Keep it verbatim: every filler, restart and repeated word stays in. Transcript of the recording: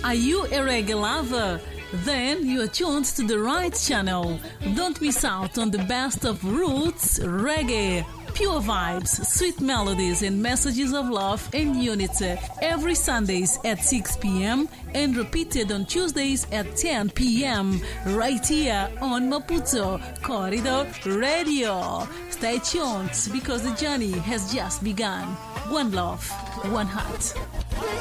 Are you a reggae lover? Then you are tuned to the right channel. Don't miss out on the best of roots, reggae, pure vibes, sweet melodies and messages of love and unity every Sundays at six p.m. and repeated on Tuesdays at ten p.m. right here on Maputo Corridor Radio. Stay tuned because the journey has just begun. One love, one heart.